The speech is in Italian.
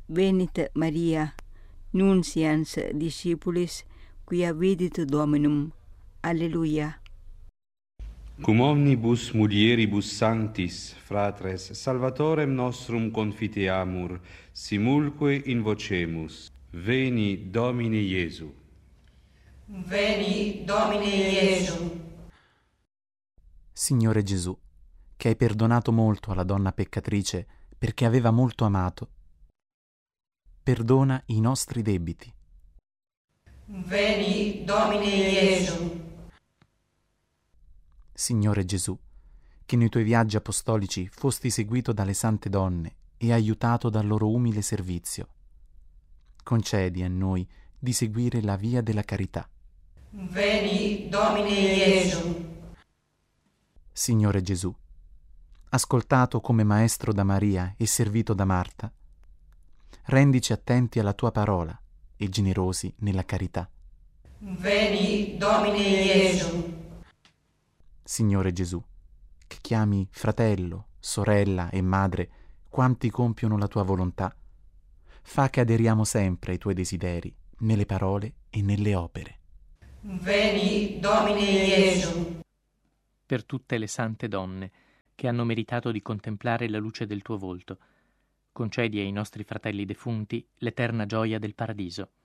Venit Maria, nuncians discipulis, quia vidit Dominum. Alleluia. Cum omnibus mulieribus sanctis, fratres, salvatorem nostrum confiteamur, simulque invocemus. Veni, Domine Iesu. Veni, Domine Iesu. Signore Gesù, che hai perdonato molto alla donna peccatrice perché aveva molto amato, perdona i nostri debiti. Veni, Domine Iesu. Signore Gesù, che nei tuoi viaggi apostolici fosti seguito dalle sante donne e aiutato dal loro umile servizio, concedi a noi di seguire la via della carità. Veni, Domine Iesu. Signore Gesù, ascoltato come maestro da Maria e servito da Marta, rendici attenti alla tua parola e generosi nella carità. Veni, Domine Iesu. Signore Gesù, che chiami fratello, sorella e madre quanti compiono la tua volontà, fa che aderiamo sempre ai tuoi desideri, nelle parole e nelle opere. Veni, Domine Iesu. Per tutte le sante donne che hanno meritato di contemplare la luce del tuo volto, concedi ai nostri fratelli defunti l'eterna gioia del paradiso.